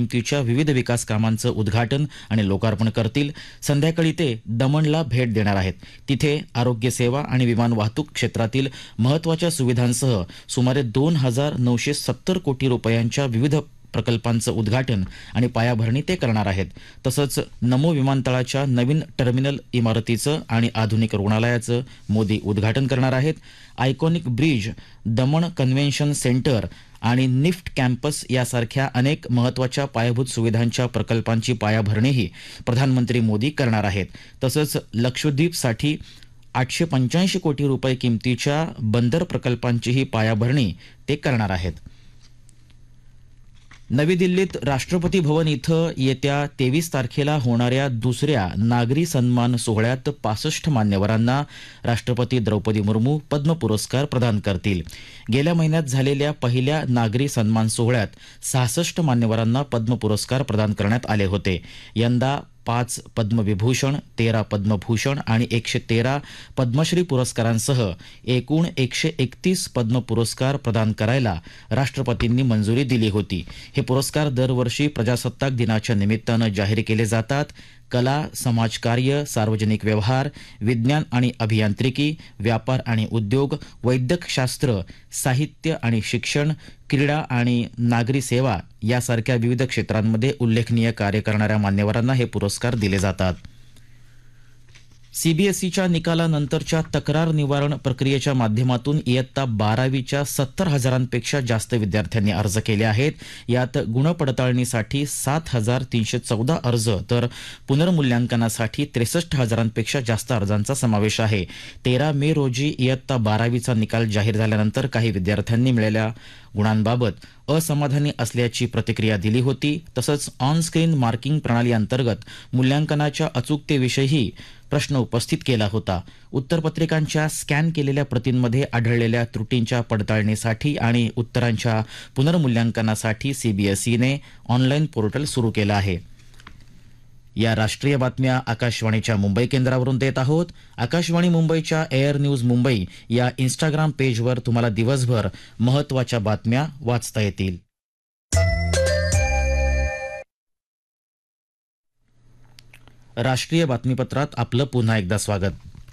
किमतीच्या विविध विकास कामांचं उद्घाटन आणि लोकार्पण करतील. संध्याकाळी ते दमणला भेट देणार आहेत. तिथे आरोग्य सेवा आणि विमान वाहतूक क्षेत्रातील महत्त्वाच्या सुविधांसह सुमारे 2,970 कोटी रुपयांच्या विविध प्रकल्पांचं उद्घाटन आणि पायाभरणी ते करणार आहेत. तसंच नमो विमानतळाच्या नवीन टर्मिनल इमारतीचं आणि आधुनिक रुग्णालयाचं मोदी उद्घाटन करणार आहेत. Iconic bridge, Daman convention centre आणि निफ्ट कॅम्पस यासारख्या अनेक महत्त्वाच्या पायाभूत सुविधांच्या प्रकल्पांची पायाभरणीही प्रधानमंत्री मोदी करणार आहेत. तसंच लक्षद्वीपसाठी 885 कोटी रुपये किमतीच्या बंदर प्रकल्पांचीही पायाभरणी ते करणार आहेत. नवी दिल्लीत राष्ट्रपती भवन इथं येत्या 23 तारखेला होणाऱ्या दुसऱ्या नागरी सन्मान सोहळ्यात 65 मान्यवरांना राष्ट्रपती द्रौपदी मुर्मू पद्म पुरस्कार प्रदान करतील. गेल्या महिन्यात झालेल्या पहिल्या नागरी सन्मान सोहळ्यात 66 मान्यवरांना पद्म पुरस्कार प्रदान करण्यात आले होते. यंदा 5 पद्मविभूषण, 13 पद्मभूषण आणि 113 पद्मश्री पुरस्कारांसह एकूण 131 पद्म पुरस्कार प्रदान करायला राष्ट्रपतींनी मंजुरी दिली होती. हे पुरस्कार दरवर्षी प्रजासत्ताक दिनाच्या निमित्तानं जाहीर केले जातात. कला, समाजकार्य, सार्वजनिक व्यवहार, विज्ञान आणि अभियांत्रिकी, व्यापार आणि उद्योग, वैद्यकशास्त्र, साहित्य आणि शिक्षण, क्रीडा आणि नागरी सेवा यासारख्या विविध क्षेत्रांमध्ये उल्लेखनीय कार्य करणाऱ्या मान्यवरांना हे पुरस्कार दिले जातात. सीबीएसईच्या निकालानंतरच्या तक्रार निवारण प्रक्रियेच्या माध्यमातून इयत्ता 12वीच्या 70,000पेक्षा जास्त विद्यार्थ्यांनी अर्ज केले आहेत. यात गुणपडताळणीसाठी 7,314 अर्ज तर पुनर्मूल्यांकनासाठी 63,000पेक्षा जास्त अर्जांचा समावेश आहे. 13 मे रोजी इयत्ता 12वीचा निकाल जाहीर झाल्यानंतर काही विद्यार्थ्यांनी मिळालेल्या गुणांबाबत असमाधानी असल्याची प्रतिक्रिया दिली होती. तसंच ऑन स्क्रीन मार्किंग प्रणाली अंतर्गत मूल्यांकनाच्या अचूकतेविषयीही प्रश्न उपस्थित केला होता. उत्तरपत्रिकांच्या स्कॅन केलेल्या प्रतींमध्ये आढळलेल्या त्रुटींच्या पडताळणीसाठी आणि उत्तरांच्या पुनर्मूल्यांकनासाठी सीबीएसईने ऑनलाईन पोर्टल सुरू केलं आहे. या राष्ट्रीय बातम्या आकाशवाणीच्या मुंबई केंद्रावरून देत आहोत. आकाशवाणी मुंबईच्या एअर न्यूज मुंबई या इंस्टाग्राम पेजवर तुम्हाला दिवसभर महत्त्वाच्या बातम्या वाचता येतील. राष्ट्रीय बातमीपत्रात आपलं पुन्हा एकदा स्वागत.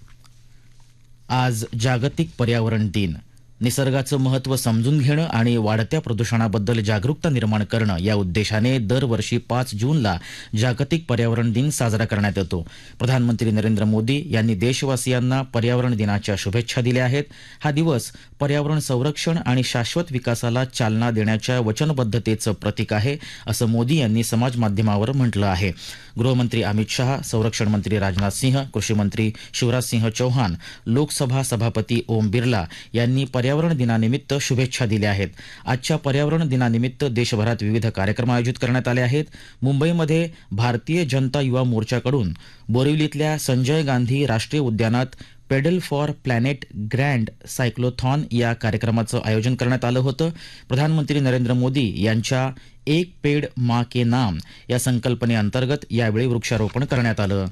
आज जागतिक पर्यावरण दिन. निसर्गाचं महत्त्व समजून घेणं आणि वाढत्या प्रदूषणाबद्दल जागरूकता निर्माण करणं या उद्देशाने दरवर्षी 5 जूनला जागतिक पर्यावरण दिन साजरा करण्यात येतो. प्रधानमंत्री नरेंद्र मोदी यांनी देशवासियांना पर्यावरण दिनाच्या शुभेच्छा दिल्या आहेत. हा दिवस पर्यावरण संरक्षण आणि शाश्वत विकासाला चालना देण्याच्या वचनबद्धतेचं प्रतीक आहे, असं मोदी यांनी समाज माध्यमावर म्हटलं आहे. गृहमंत्री अमित शहा, संरक्षण मंत्री राजनाथ सिंह, कृषी मंत्री शिवराज सिंह चौहान, लोकसभा सभापती ओम बिर्ला यांनी पर्यावरण दिनानिमित्त शुभेच्छा दिल्या आहेत. आजच्या पर्यावरण दिनानिमित्त देशभरात विविध कार्यक्रम आयोजित करण्यात आले आहेत. मुंबईमध्ये भारतीय जनता युवा मोर्चाकडून बोरिवलीतल्या संजय गांधी राष्ट्रीय उद्यानात pedal for planet grand cyclothon या कार्यक्रमाचं आयोजन करण्यात आलं होतं. प्रधानमंत्री नरेंद्र मोदी यांच्या एक पेड माँ के नाम या संकल्पनेअंतर्गत यावेळी वृक्षारोपण करण्यात आलं.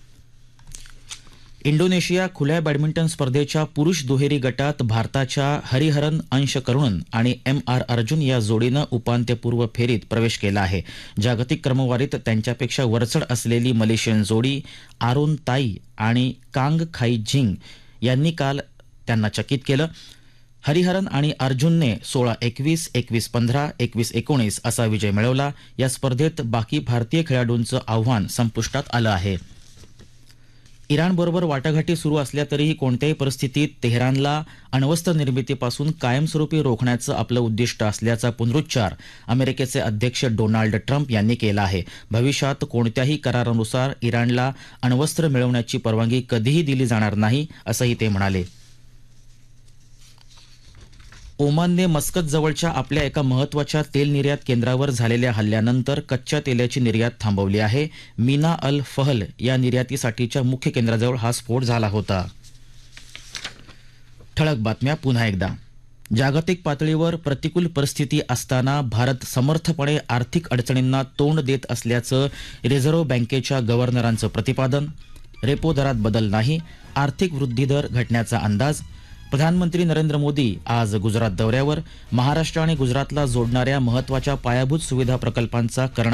इंडोनेशिया खुल्या बॅडमिंटन स्पर्धेच्या पुरुष दुहेरी गटात भारताच्या हरिहरन अंश करुणन आणि MR अर्जुन या जोडीनं उपांत्यपूर्व फेरीत प्रवेश केला आहे. जागतिक क्रमवारीत त्यांच्यापेक्षा वरचढ असलेली मलेशियन जोडी आरोन ताई आणि कांग खाई झिंग यांनी काल त्यांना चकित केलं. हरिहरन आणि अर्जुनने 16-21, 21-15, 21-19 असा विजय मिळवला. या स्पर्धेत बाकी भारतीय खेळाडूंचं आव्हान संपुष्टात आलं आहे. इराणबरोबर वाटाघाटी सुरू असल्या तरीही कोणत्याही परिस्थितीत तेहरानला अण्वस्त्र निर्मितीपासून कायमस्वरूपी रोखण्याचं आपलं उद्दिष्ट असल्याचा पुनरुच्चार अमेरिकेचे अध्यक्ष डोनाल्ड ट्रम्प यांनी केला आहे. भविष्यात कोणत्याही करारानुसार इराणला अण्वस्त्र मिळवण्याची परवानगी कधीही दिली जाणार नाही, असंही ते म्हणाले. ओमानने मस्कत जवळच्या आपल्या एका महत्त्वाच्या तेल निर्यात केंद्रावर झालेल्या हल्ल्यानंतर कच्च्या तेलाची निर्यात थांबवली आहे. मीना अल फहल या निर्यातीसाठीच्या मुख्य केंद्राजवळ हा स्फोट झाला होता. ठळक बातम्या पुन्हा एकदा. जागतिक पातळीवर प्रतिकूल परिस्थिती असताना भारत समर्थपणे आर्थिक अडचणींना तोंड देत असल्याचं रिझर्व्ह बँकेच्या गव्हर्नरांचं प्रतिपादन. रेपो दरात बदल नाही, आर्थिक वृद्धी दर घटण्याचा अंदाज. प्रधानमंत्री नरेंद्र मोदी आज गुजरात दौऱ्यावर. महाराष्ट्र आणि गुजरातला जोडणाऱ्या महत्त्वाच्या पायाभूत सुविधा प्रकल्पांचा